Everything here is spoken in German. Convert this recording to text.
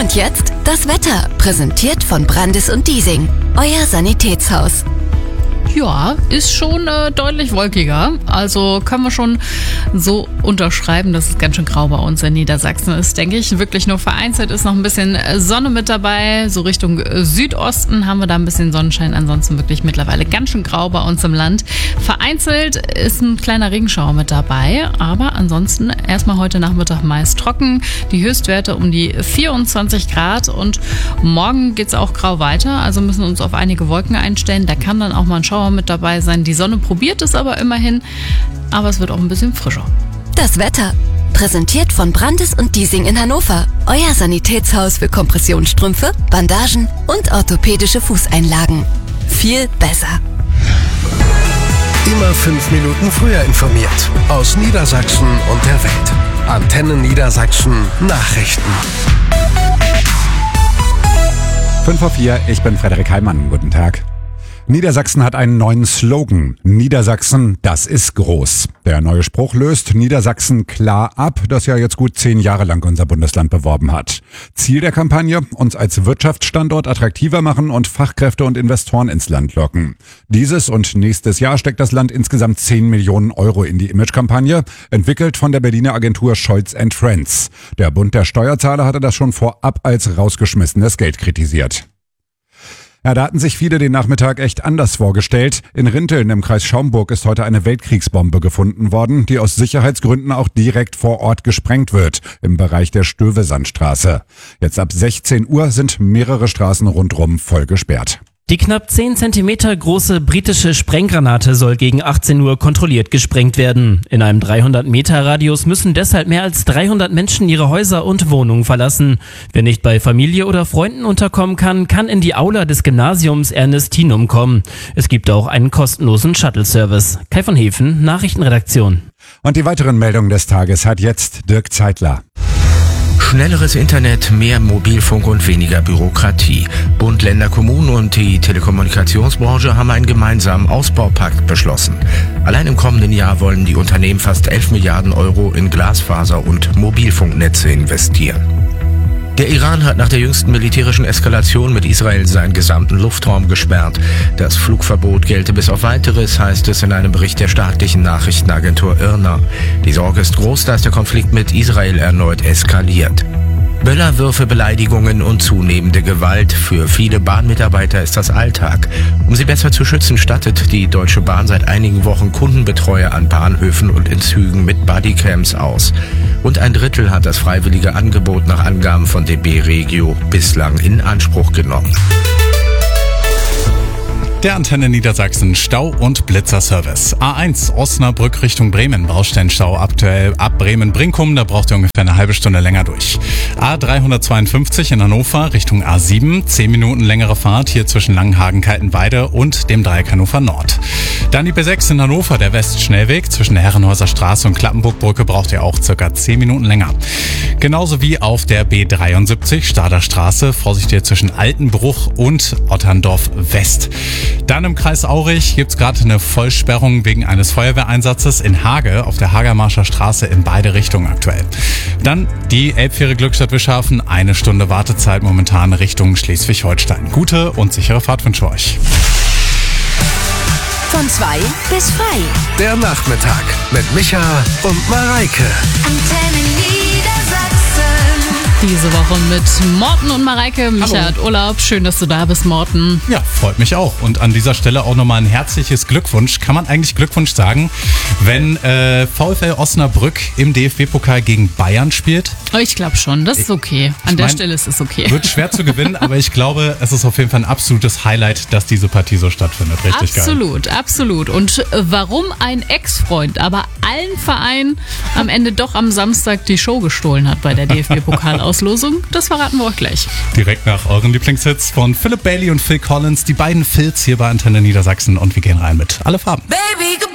Und jetzt das Wetter, präsentiert von Brandis und Diesing, euer Sanitätshaus. Ja, ist schon deutlich wolkiger. Also können wir schon so unterschreiben, dass es ganz schön grau bei uns in Niedersachsen ist, denke ich. Wirklich nur vereinzelt ist noch ein bisschen Sonne mit dabei. So Richtung Südosten haben wir da ein bisschen Sonnenschein. Ansonsten wirklich mittlerweile ganz schön grau bei uns im Land. Vereinzelt ist ein kleiner Regenschauer mit dabei. Aber ansonsten erstmal heute Nachmittag meist trocken. Die Höchstwerte um die 24 Grad. Und morgen geht's auch grau weiter. Also müssen wir uns auf einige Wolken einstellen. Da kann dann auch mal ein Schauer mit dabei sein. Die Sonne probiert es aber immerhin, aber es wird auch ein bisschen frischer. Das Wetter, präsentiert von Brandis und Diesing in Hannover, euer Sanitätshaus für Kompressionsstrümpfe, Bandagen und orthopädische Fußeinlagen. Viel besser. Immer 5 Minuten früher informiert. Aus Niedersachsen und der Welt. Antenne Niedersachsen Nachrichten. 5:04, ich bin Frederik Heimann. Guten Tag. Niedersachsen hat einen neuen Slogan. Niedersachsen, das ist groß. Der neue Spruch löst Niedersachsen klar ab, das ja jetzt gut 10 Jahre lang unser Bundesland beworben hat. Ziel der Kampagne, uns als Wirtschaftsstandort attraktiver machen und Fachkräfte und Investoren ins Land locken. Dieses und nächstes Jahr steckt das Land insgesamt 10 Millionen Euro in die Imagekampagne, entwickelt von der Berliner Agentur Scholz & Friends. Der Bund der Steuerzahler hatte das schon vorab als rausgeschmissenes Geld kritisiert. Ja, da hatten sich viele den Nachmittag echt anders vorgestellt. In Rinteln im Kreis Schaumburg ist heute eine Weltkriegsbombe gefunden worden, die aus Sicherheitsgründen auch direkt vor Ort gesprengt wird, im Bereich der Stövesandstraße. Jetzt ab 16 Uhr sind mehrere Straßen rundrum voll gesperrt. Die knapp 10 Zentimeter große britische Sprenggranate soll gegen 18 Uhr kontrolliert gesprengt werden. In einem 300-Meter-Radius müssen deshalb mehr als 300 Menschen ihre Häuser und Wohnungen verlassen. Wer nicht bei Familie oder Freunden unterkommen kann, kann in die Aula des Gymnasiums Ernestinum kommen. Es gibt auch einen kostenlosen Shuttle-Service. Kai von Hefen, Nachrichtenredaktion. Und die weiteren Meldungen des Tages hat jetzt Dirk Zeitler. Schnelleres Internet, mehr Mobilfunk und weniger Bürokratie. Bund, Länder, Kommunen und die Telekommunikationsbranche haben einen gemeinsamen Ausbaupakt beschlossen. Allein im kommenden Jahr wollen die Unternehmen fast 11 Milliarden Euro in Glasfaser- und Mobilfunknetze investieren. Der Iran hat nach der jüngsten militärischen Eskalation mit Israel seinen gesamten Luftraum gesperrt. Das Flugverbot gelte bis auf Weiteres, heißt es in einem Bericht der staatlichen Nachrichtenagentur IRNA. Die Sorge ist groß, dass der Konflikt mit Israel erneut eskaliert. Böllerwürfe, Beleidigungen und zunehmende Gewalt. Für viele Bahnmitarbeiter ist das Alltag. Um sie besser zu schützen, stattet die Deutsche Bahn seit einigen Wochen Kundenbetreuer an Bahnhöfen und in Zügen mit Bodycams aus. Rund ein Drittel hat das freiwillige Angebot nach Angaben von DB Regio bislang in Anspruch genommen. Der Antenne Niedersachsen Stau- und Blitzerservice. A1 Osnabrück Richtung Bremen. Baustellenstau aktuell ab Bremen-Brinkum. Da braucht ihr ungefähr eine halbe Stunde länger durch. A352 in Hannover Richtung A7. 10 Minuten längere Fahrt hier zwischen Langenhagen-Kaltenweide und dem Dreieck Hannover Nord. Dann die B6 in Hannover, der Westschnellweg. Zwischen der Herrenhäuser Straße und Klappenburgbrücke braucht ihr auch circa 10 Minuten länger. Genauso wie auf der B73 Stader Straße. Vorsicht hier zwischen Altenbruch und Otterndorf West. Dann im Kreis Aurich gibt's gerade eine Vollsperrung wegen eines Feuerwehreinsatzes in Hage auf der Hagermarscher Straße in beide Richtungen aktuell. Dann die Elbfähre Glückstadt-Wischhafen, 1 Stunde Wartezeit momentan Richtung Schleswig-Holstein. Gute und sichere Fahrt wünsche ich euch. Von 2 bis frei. Der Nachmittag mit Micha und Mareike. Antenne Niedersachsen. Diese Woche mit Morten und Mareike. Micha hat Urlaub. Schön, dass du da bist, Morten. Ja, freut mich auch. Und an dieser Stelle auch nochmal ein herzliches Glückwunsch. Kann man eigentlich Glückwunsch sagen, wenn VfL Osnabrück im DFB-Pokal gegen Bayern spielt? Oh, ich glaube schon, das ist okay. An der Stelle ist es okay. Wird schwer zu gewinnen, aber ich glaube, es ist auf jeden Fall ein absolutes Highlight, dass diese Partie so stattfindet. Richtig geil. Absolut. Und warum ein Ex-Freund, aber allen Vereinen am Ende doch am Samstag die Show gestohlen hat bei der DFB-Pokalauslosung, das verraten wir euch gleich. Direkt nach euren Lieblingshits von Philip Bailey und Phil Collins, die beiden Phils hier bei Antenne Niedersachsen, und wir gehen rein mit Alle Farben. Baby,